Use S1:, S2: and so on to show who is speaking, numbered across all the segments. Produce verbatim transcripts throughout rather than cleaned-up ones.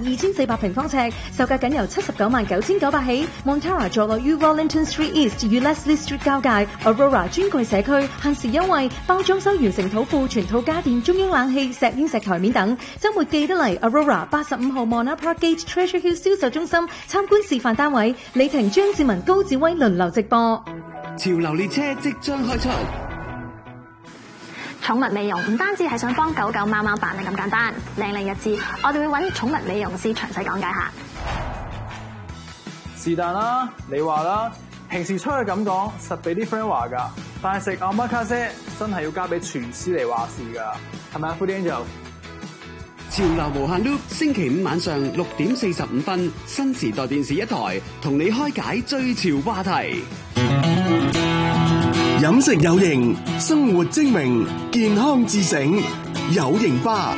S1: 二千四百平方尺，售價僅由七十九萬九千九百起。Montara 坐落於 Wellington Street East 與 Leslie Street 交界 ，Aurora 專櫃社區限時優惠，包裝修完成土庫、全套家電、中央冷氣、石英石台面等。週末記得嚟 Aurora 八十五號 Mona Park Gate Treasure Hill 銷售中心參觀示範單位，李婷、張志文、高志威輪流直播。
S2: 潮流列車即將開出。
S3: 寵物美容唔單止係想幫狗狗貓貓扮靚咁簡單，靚靚日子我哋會揾寵物美容師詳細講解下。
S4: 是但啦，你話啦，平時出去咁講，實俾啲 friend 話㗎，但係食奧馬卡西真係要交俾廚師嚟話事㗎，係咪啊 Foodie Angel？
S2: 潮流無限 loop， 星期五晚上六點四十五分，新時代電視一台同你開解最潮話題。
S5: 飲食有型，生活精明，健康自醒，有型吧。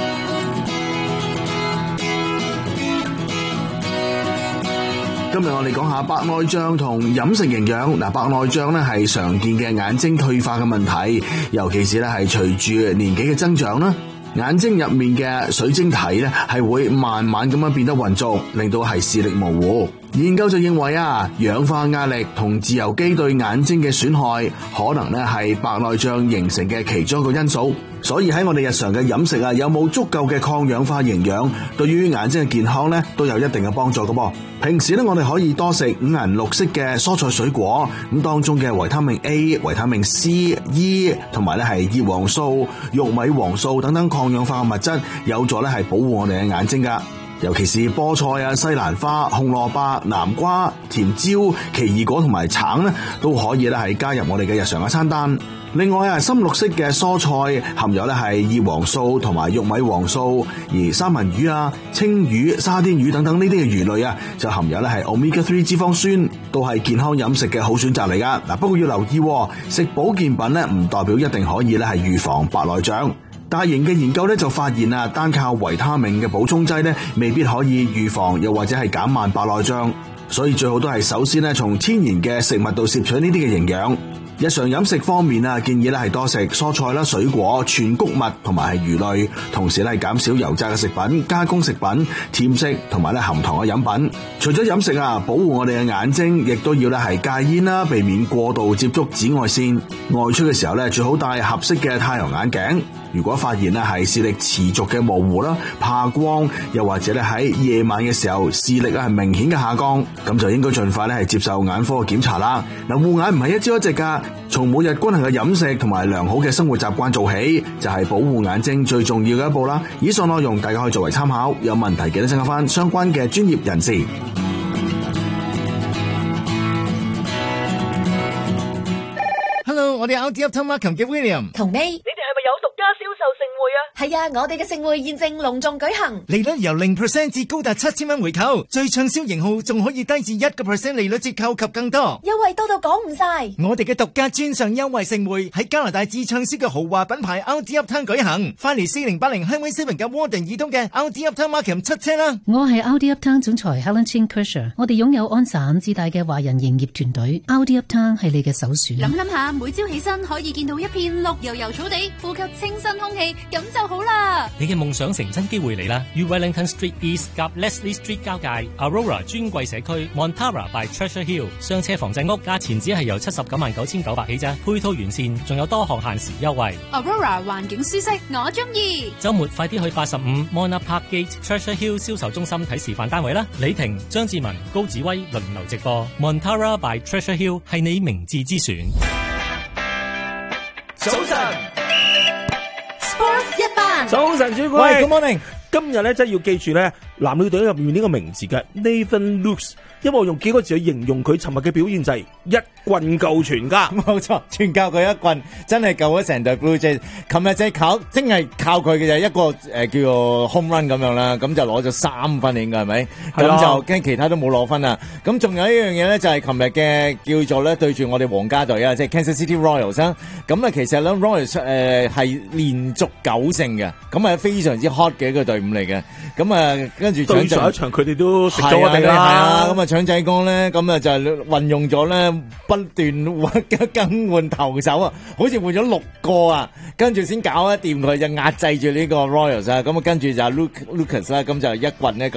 S5: 今日我哋講下白內障同飲食營養。嗱，白內障咧係常見嘅眼睛退化嘅問題，尤其是咧係隨住年紀嘅增長啦。眼睛入面嘅水晶體咧係會慢慢咁樣變得渾濁，令到係視力模糊。研究就認為啊，氧化壓力同自由基對眼睛嘅損害，可能咧係白內障形成嘅其中一個因素。所以喺我哋日常嘅飲食啊，有冇足夠嘅抗氧化營養，對於眼睛嘅健康咧都有一定嘅幫助㗎噃。平時咧，我哋可以多食五顏六色嘅蔬菜水果，咁當中嘅維他命 A、維他命 C、E 同埋咧係葉黃素、玉米黃素等等抗氧化嘅物質，有助咧係保護我哋嘅眼睛㗎。尤其是菠菜啊、西蘭花、紅蘿蔔、南瓜、甜椒、奇異果同埋橙咧，都可以咧係加入我哋嘅日常嘅餐單。另外啊，深綠色嘅蔬菜含有咧係葉黃素同埋玉米黃素，而三文魚啊、青魚、沙甸魚等等呢啲嘅魚類啊，就含有咧係 omega 三 脂肪酸，都係健康飲食嘅好選擇嚟噶。嗱，不過要留意，食保健品咧唔代表一定可以咧係預防白內障。大型嘅研究咧就發現啊，單靠維他命嘅補充劑咧，未必可以預防又或者係減慢白內障，所以最好都係首先咧從天然嘅食物度攝取呢啲嘅營養。日常飲食方面啊，建議咧係多食蔬菜啦、水果、全穀物同埋係魚類，同時咧係減少油炸嘅食品、加工食品、甜食同埋咧含糖嘅飲品。除咗飲食啊，保護我哋嘅眼睛，亦都要咧係戒煙啦，避免過度接觸紫外線。外出嘅時候咧，最好戴合適嘅太陽眼鏡。如果發現咧係視力持續嘅模糊啦、怕光，又或者咧喺夜晚嘅時候視力咧係明顯嘅下降，咁就應該盡快咧係接受眼科嘅檢查啦。嗱，護眼唔係一朝一夕噶，從每日均衡嘅飲食同埋良好嘅生活習慣做起，就係保護眼睛最重要嘅一步啦。以上內容大家可以作為參考，有問題記得請教翻相關嘅專業人士。
S6: Hello， 我哋 R D Uptown Markham嘅 William
S7: 同你。係啊，我哋嘅盛會現正隆重舉行，
S6: 利率由零 percent 至高達七千蚊回購，最暢銷型號仲可以低至一個 percent 利率折扣及更多，
S7: 優惠多到講唔晒。
S6: 我哋嘅獨家專上優惠盛會喺加拿大至暢銷嘅豪華品牌 R D Uptown 舉行，翻嚟四零八零 Highway Seven 嘅 Warden 以東嘅 R D Uptown Markham 出車啦！
S8: 我係 R D Uptown 總裁 Helen Chin Kershaw， 我哋擁有安省至大嘅華人營業團隊 ，R D Uptown 係你嘅首選。
S9: 諗諗下，每朝起身可以見到一片綠油油草地，呼吸清新空氣，咁就好啦。
S10: 你嘅夢想成真機會嚟啦！於 Wellington Street East 及 Leslie Street 交界 Aurora 專櫃社區 Montara by Treasure Hill 雙車房仔屋，價錢只係由七十九萬九千九百起啫，配套完善，仲有多項限時優惠。
S9: Aurora 環境舒適，我中意。
S10: 週末快啲去八十五 Mona Park Gate Treasure Hill 銷售中心睇示範單位啦！李婷、張志文、高子威輪流直播 Montara by Treasure Hill 係你明智之選。
S11: 早晨
S7: ，Sports 一番。
S11: 早晨，主貴。
S6: 喂 ，Good morning。
S11: 今日咧真係要記住咧，男女隊入面呢個名字嘅 Nathan Lukes， 因為我用幾個字去形容佢尋日嘅表現就係一棍救全家。
S6: 冇錯，全靠佢一棍，真係救咗成隊 Blue Jays。琴日就係靠，真係靠佢嘅就一個誒、呃、叫做 home run 咁樣啦，咁就攞咗三分應該係咪？咁就跟其他都冇攞分啦。咁仲有一樣嘢咧，就係琴日嘅叫做咧對住我哋皇家隊啊，即係 Kansas City Royals 啊。咁啊，其實咧 Royals 誒係連續九勝嘅，咁係非常之 hot 嘅一個隊伍嚟嘅。咁啊，跟住
S11: 對上一場佢哋都食咗我哋啦。
S6: 係啊，咁啊搶仔哥咧，咁啊就運用咗咧不斷更換投手啊，好似換咗六個啊，跟住先搞一掂佢，就壓制住呢個 Royals 啊。咁啊，跟住就 Luke Lucas 啦，咁就一棍咧。